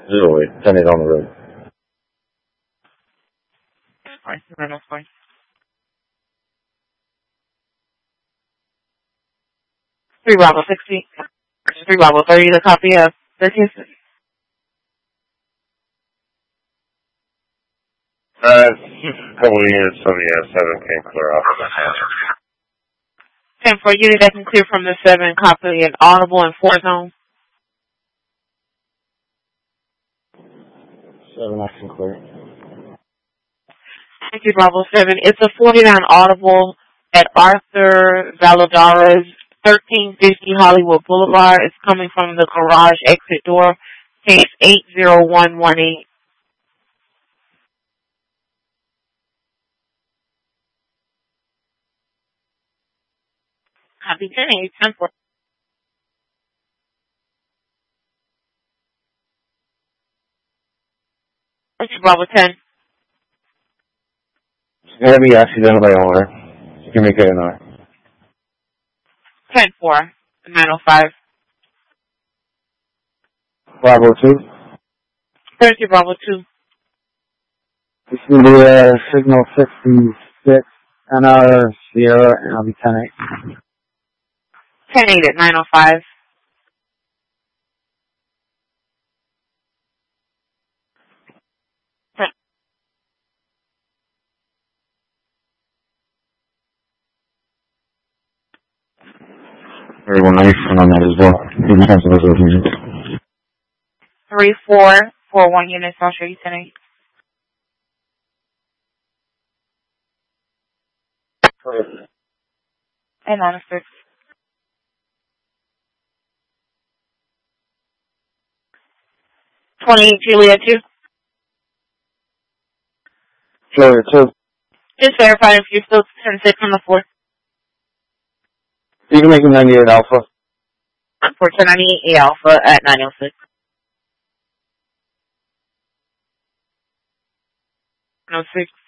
Zero 10 8 on the road. Fine, that's fine. 3 Bravo 60. 3 Bravo 30, the copy of the case. Couple of units from the 7 can clear off. 10 for unit that can clear from the 7, copy an audible and 4 zone. 7 I can clear. Thank you, Bravo 7. It's a 49 audible at Arthur Valadares, 1350 Hollywood Boulevard. It's coming from the garage exit door, case 80118. Copy 10-8, 10-4. Thank you, Bravo 10. It's going to be accidental by owner. You can make it another. 10-4, 905. Bravo 2. Thank you, Bravo 2. This will be signal 66, NR Sierra, and I'll be 10-8. 10-8 at 905. Everyone, nice on that as well. 3441 units, I'll show you 10-8. And 906. Juliet 2. Juliet 2. Just verify if you're still 10-6 on the 4th. You can make it 98 Alpha. For 1098 Alpha at 906. 906.